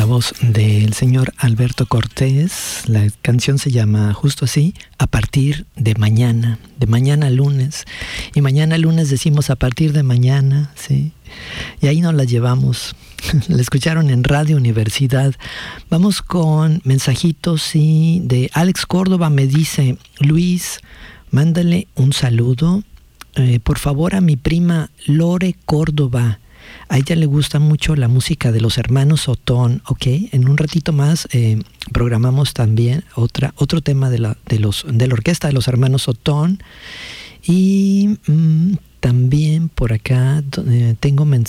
la voz del señor Alberto Cortés. La canción se llama justo así, A partir de mañana lunes. Y mañana lunes decimos a partir de mañana, ¿sí? Y ahí nos la llevamos. La escucharon en Radio Universidad. Vamos con mensajitos, sí, de Alex Córdoba. Me dice: Luis, mándale un saludo, por favor, a mi prima Lore Córdoba. A ella le gusta mucho la música de los hermanos Otón, ¿ok? En un ratito más programamos también otro tema de la orquesta de los hermanos Otón. Y también por acá tengo mensajes.